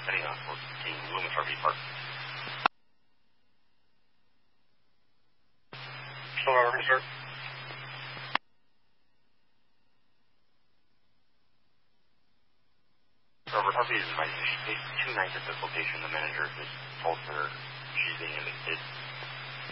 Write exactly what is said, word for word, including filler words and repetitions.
Heading on towards King Loomis R V Park. Still over, sir. Robert, R V is inviting you. She stayed two nights at this location. The manager just told her she's being evicted.